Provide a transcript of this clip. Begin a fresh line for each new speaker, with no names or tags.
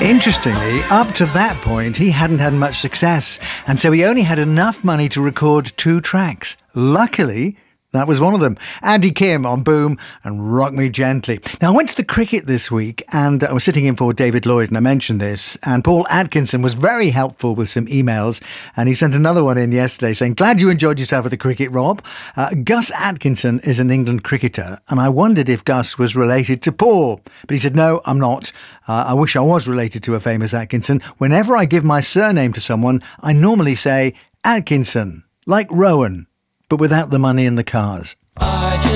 Interestingly, up to that point, he hadn't had much success, and so he only had enough money to record 2 tracks. Luckily, that was one of them. Andy Kim on Boom and Rock Me Gently. Now, I went to the cricket this week and I was sitting in for David Lloyd and I mentioned this, and Paul Atkinson was very helpful with some emails, and he sent another one in yesterday saying, "Glad you enjoyed yourself at the cricket, Rob. Gus Atkinson is an England cricketer and I wondered if Gus was related to Paul." But he said, "No, I'm not. I wish I was related to a famous Atkinson. Whenever I give my surname to someone, I normally say Atkinson, like Rowan, but without the money and the cars."